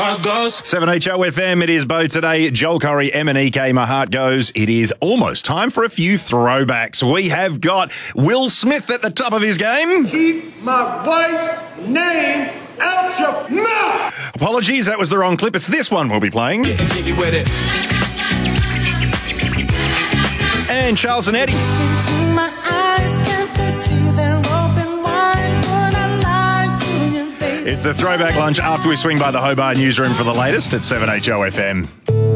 heart goes. 7HOFM, it is Bo today. Joel Corey, M&EK, My Heart Goes. It is almost time for a few throwbacks. We have got Will Smith at the top of his game. Keep my wife's name out your mouth. Apologies, that was the wrong clip. It's this one we'll be playing. Getting jiggy with it. And Charles and Eddie. It's the throwback lunch after we swing by the Hobart newsroom for the latest at 7HOFM.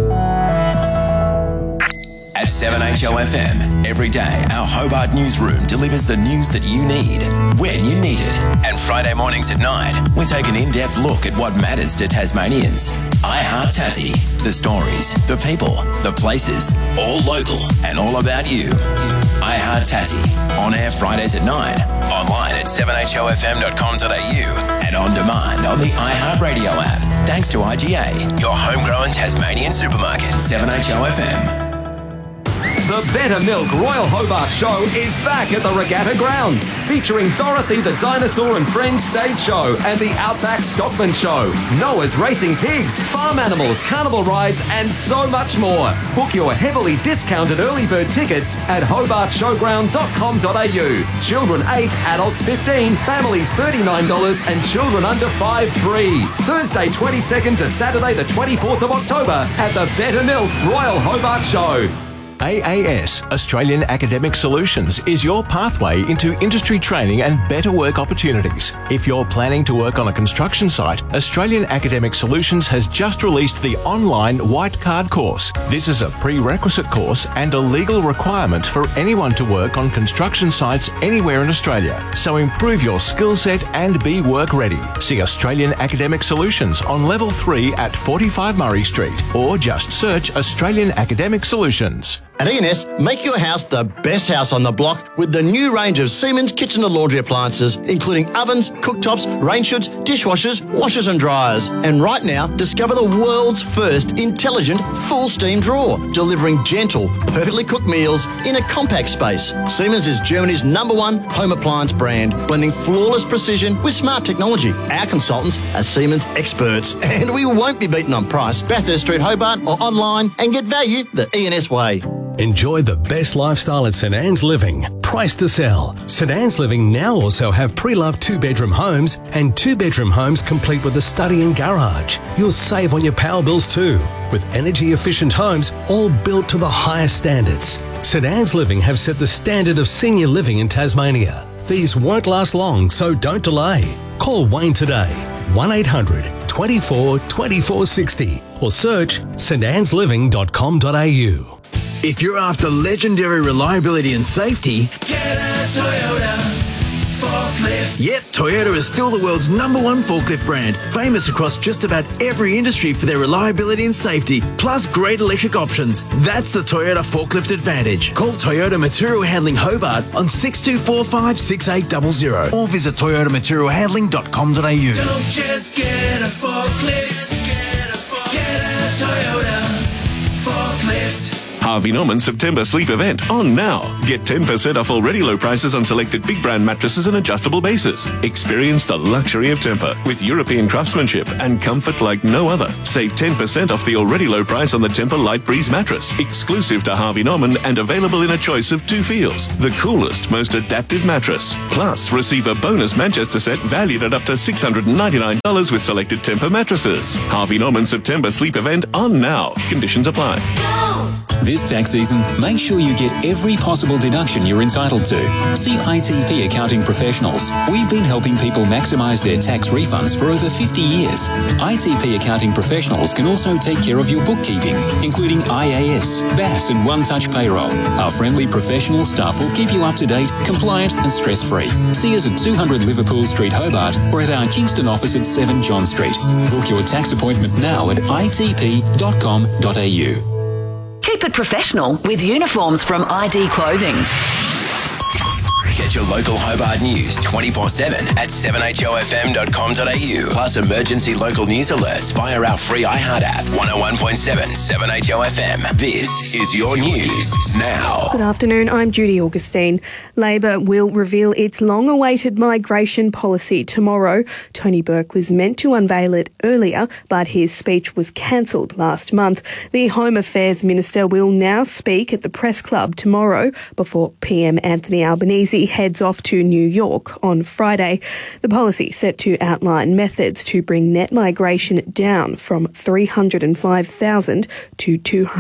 At 7HOFM, every day our Hobart newsroom delivers the news that you need, when you need it. And Friday mornings at 9, we take an in-depth look at what matters to Tasmanians. I Heart Tassie, the stories, the people, the places, all local and all about you. I Heart Tassie, on air Fridays at 9, online at 7hofm.com.au and on demand on the iHeartRadio app. Thanks to IGA, your homegrown Tasmanian supermarket. 7HOFM. The Better Milk Royal Hobart Show is back at the Regatta Grounds, featuring Dorothy the Dinosaur and Friends stage show and the Outback Stockman Show, Noah's Racing Pigs, farm animals, carnival rides and so much more. Book your heavily discounted early bird tickets at hobartshowground.com.au. Children 8, adults 15, families $39 and children under 5 free. Thursday 22nd to Saturday the 24th of October at the Better Milk Royal Hobart Show. AAS, Australian Academic Solutions, is your pathway into industry training and better work opportunities. If you're planning to work on a construction site, Australian Academic Solutions has just released the online White Card course. This is a prerequisite course and a legal requirement for anyone to work on construction sites anywhere in Australia. So improve your skill set and be work ready. See Australian Academic Solutions on Level 3 at 45 Murray Street or just search Australian Academic Solutions. At E&S, make your house the best house on the block with the new range of Siemens kitchen and laundry appliances, including ovens, cooktops, range hoods, dishwashers, washers and dryers. And right now, discover the world's first intelligent full steam drawer, delivering gentle, perfectly cooked meals in a compact space. Siemens is Germany's #1 home appliance brand, blending flawless precision with smart technology. Our consultants are Siemens experts, and we won't be beaten on price. Bathurst Street, Hobart, or online and get value the E&S way. Enjoy the best lifestyle at St Anne's Living. Price to sell. St Anne's Living now also have pre-loved 2-bedroom homes and 2-bedroom homes complete with a study and garage. You'll save on your power bills too, with energy-efficient homes all built to the highest standards. St Anne's Living have set the standard of senior living in Tasmania. These won't last long, so don't delay. Call Wayne today, 1800 24 24 60 or search stannesliving.com.au. If you're after legendary reliability and safety, Get a Toyota forklift. yep, Toyota is still the world's #1 forklift brand, famous across just about every industry for their reliability and safety, plus great electric options. That's the Toyota Forklift Advantage. Call Toyota Material Handling Hobart on 6245 6800 or visit toyotamaterialhandling.com.au. Don't just get a forklift. Get a Toyota forklift. Harvey Norman September sleep event on now. Get 10% off already low prices on selected big brand mattresses and adjustable bases. Experience the luxury of Tempur with European craftsmanship and comfort like no other. Save 10% off the already low price on the Tempur Light Breeze mattress, exclusive to Harvey Norman and available in a choice of 2 feels. The coolest, most adaptive mattress. Plus, receive a bonus Manchester set valued at up to $699 with selected Tempur mattresses. Harvey Norman September sleep event on now. Conditions apply. This tax season, make sure you get every possible deduction you're entitled to. See ITP Accounting Professionals. We've been helping people maximise their tax refunds for over 50 years. ITP Accounting Professionals can also take care of your bookkeeping, including IAS, BAS and one-touch payroll. Our friendly professional staff will keep you up to date, compliant and stress-free. See us at 200 Liverpool Street, Hobart, or at our Kingston office at 7 John Street. Book your tax appointment now at itp.com.au. Keep it professional with uniforms from ID Clothing. Get Get your local Hobart news 24/7 at 7hofm.com.au. Plus emergency local news alerts via our free iHeart app. 101.7 7HOFM. This is your news now. Good afternoon, I'm Judy Augustine. Labor will reveal its long-awaited migration policy tomorrow. Tony Burke was meant to unveil it earlier, but his speech was cancelled last month. The Home Affairs Minister will now speak at the Press Club tomorrow before PM Anthony Albanese heads off to New York on Friday. The policy set to outline methods to bring net migration down from 305,000 to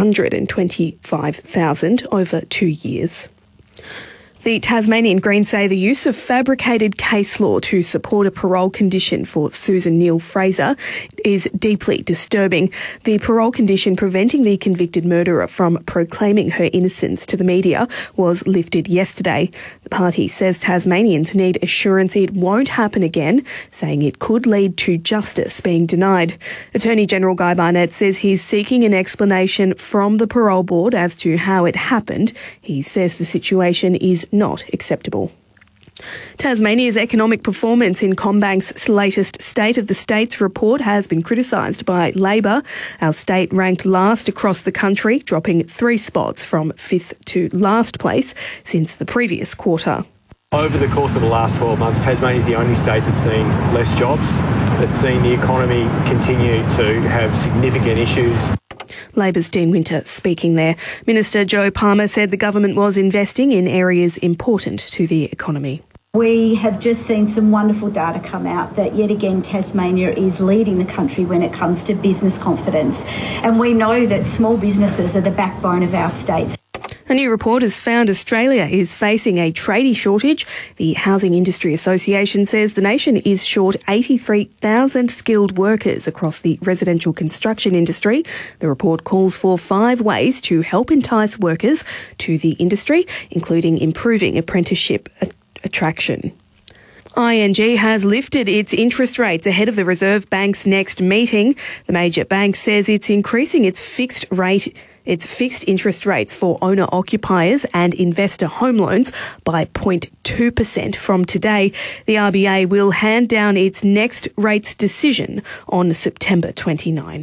225,000 over 2 years. The Tasmanian Greens say the use of fabricated case law to support a parole condition for Susan Neal-Fraser is deeply disturbing. The parole condition preventing the convicted murderer from proclaiming her innocence to the media was lifted yesterday. The party says Tasmanians need assurance it won't happen again, saying it could lead to justice being denied. Attorney General Guy Barnett says he's seeking an explanation from the parole board as to how it happened. He says the situation is not acceptable. Tasmania's economic performance in CommBank's latest State of the States report has been criticised by Labor. Our state ranked last across the country, dropping 3 spots from 5th to last place since the previous quarter. Over the course of the last 12 months, Tasmania is the only state that's seen less jobs, that's seen the economy continue to have significant issues. Labor's Dean Winter speaking there. Minister Joe Palmer said the government was investing in areas important to the economy. We have just seen some wonderful data come out that yet again Tasmania is leading the country when it comes to business confidence. And we know that small businesses are the backbone of our states. A new report has found Australia is facing a tradie shortage. The Housing Industry Association says the nation is short 83,000 skilled workers across the residential construction industry. The report calls for 5 ways to help entice workers to the industry, including improving apprenticeship attraction. ING has lifted its interest rates ahead of the Reserve Bank's next meeting. The major bank says it's increasing its fixed interest rates for owner-occupiers and investor home loans by 0.2% from today. The RBA will hand down its next rates decision on September 29.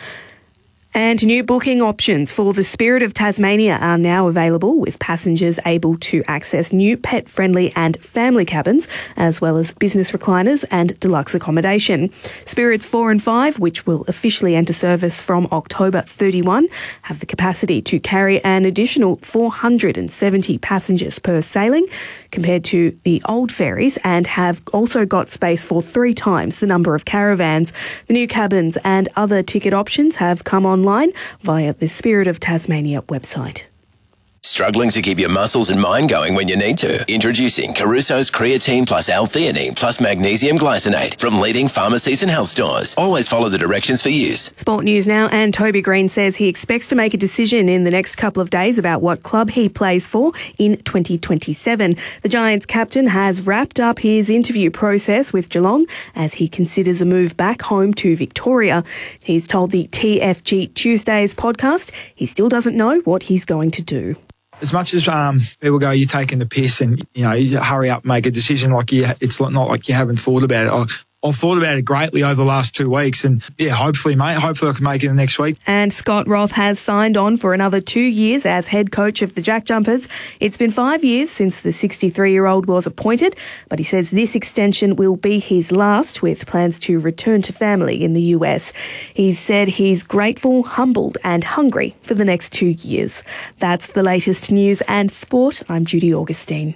And new booking options for the Spirit of Tasmania are now available, with passengers able to access new pet-friendly and family cabins, as well as business recliners and deluxe accommodation. Spirits 4 and 5, which will officially enter service from October 31, have the capacity to carry an additional 470 passengers per sailing, compared to the old ferries, and have also got space for 3 times the number of caravans. The new cabins and other ticket options have come online via the Spirit of Tasmania website. Struggling to keep your muscles and mind going when you need to? Introducing Caruso's Creatine plus L-theanine plus Magnesium Glycinate from leading pharmacies and health stores. Always follow the directions for use. Sport news now, and Toby Green says he expects to make a decision in the next couple of days about what club he plays for in 2027. The Giants captain has wrapped up his interview process with Geelong as he considers a move back home to Victoria. He's told the TFG Tuesdays podcast he still doesn't know what he's going to do. As much as people go, you're taking the piss and, you hurry up, make a decision, it's not like you haven't thought about it. I've thought about it greatly over the last 2 weeks, and hopefully I can make it the next week. And Scott Roth has signed on for another 2 years as head coach of the Jack Jumpers. It's been 5 years since the 63-year-old was appointed, but he says this extension will be his last, with plans to return to family in the US. He's said he's grateful, humbled and hungry for the next 2 years. That's the latest news and sport. I'm Judy Augustine.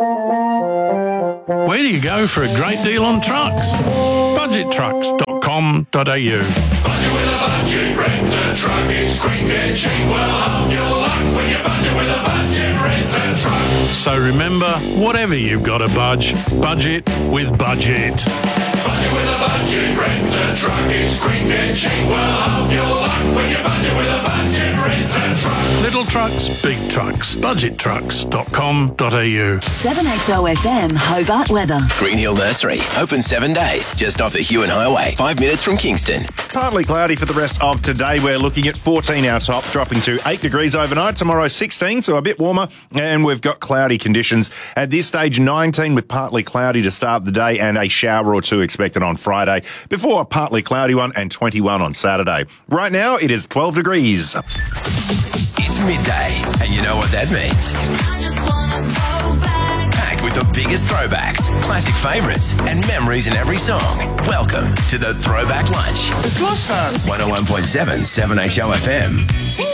Where do you go for a great deal on trucks? Budgettrucks.com.au. Budget with a budget, rent a truck, it's quick and cheap. Well, half your luck when you budget with a budget, rent a truck. So remember, whatever you've got to budget with Budget. budget with a budget. Rent a truck, it's quick and cheap. Well, half your luck when you budget with a budget. Rent a truck. Little trucks, big trucks. Budgettrucks.com.au. 7HO FM Hobart weather. Green Hill Nursery, open 7 days, just off the Hewan Highway, 5 minutes from Kingston. Partly cloudy for the rest of today. We're looking at 14 our top, dropping to 8 degrees overnight. Tomorrow 16, so a bit warmer. And we've got cloudy conditions. At this stage, 19 with partly cloudy to start the day and a shower or two expected on Friday, before a partly cloudy one and 21 on Saturday. Right now, it is 12 degrees. It's midday, and you know what that means. Packed with the biggest throwbacks, classic favourites, and memories in every song. Welcome to the Throwback Lunch. It's lunchtime. 101.7 7HO FM.